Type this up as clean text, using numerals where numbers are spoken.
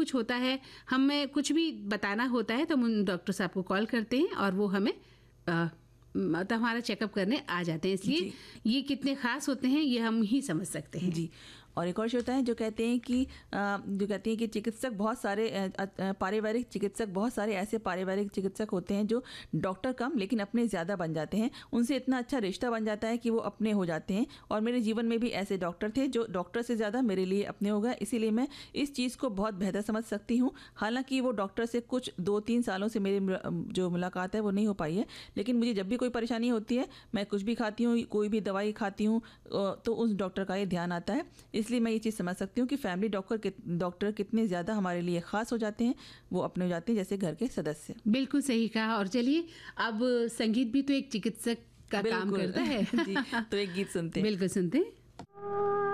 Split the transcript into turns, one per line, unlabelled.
कुछ होता है, हमें कुछ भी बताना होता है तो हम उन डॉक्टर साहब को कॉल करते हैं और वो हमें मतलब हमारा चेकअप करने आ जाते हैं। इसलिए ये कितने खास होते हैं ये हम ही समझ सकते हैं
जी। और एक और श्रोता है जो कहते हैं कि चिकित्सक बहुत सारे पारिवारिक चिकित्सक बहुत सारे ऐसे पारिवारिक चिकित्सक होते हैं जो डॉक्टर कम लेकिन अपने ज़्यादा बन जाते हैं, उनसे इतना अच्छा रिश्ता बन जाता है कि वो अपने हो जाते हैं। और मेरे जीवन में भी ऐसे डॉक्टर थे जो डॉक्टर से ज़्यादा मेरे लिए अपने हो गए, इसीलिए मैं इस चीज़ को बहुत बेहतर समझ सकती हूँ। हालांकि वो डॉक्टर से कुछ 2-3 सालों से मेरी जो मुलाकात है वो नहीं हो पाई है, लेकिन मुझे जब भी कोई परेशानी होती है, मैं कुछ भी खाती हूँ, कोई भी दवाई खाती हूँ, तो उस डॉक्टर का ये ध्यान आता है। इसलिए मैं ये चीज़ समझ सकती हूँ कि फैमिली डॉक्टर कितने ज़्यादा हमारे लिए ख़ास हो जाते हैं, वो अपने हो जाते हैं जैसे घर के सदस्य।
बिल्कुल सही कहा। और चलिए, अब संगीत भी तो एक चिकित्सक का काम करता है।
जी, तो एक गीत सुनते हैं।
बिल्कुल सुनते हैं।